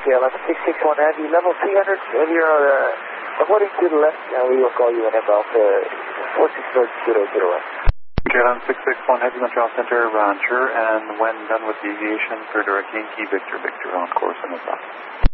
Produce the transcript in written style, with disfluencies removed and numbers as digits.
KLM 661 Heavy, level 300, and you're avoiding to the left, and we will call you in about 46001. KLM 661 Heavy, Montreal Center, Roger, and when done with deviation for direct Yankee Victor on course and above.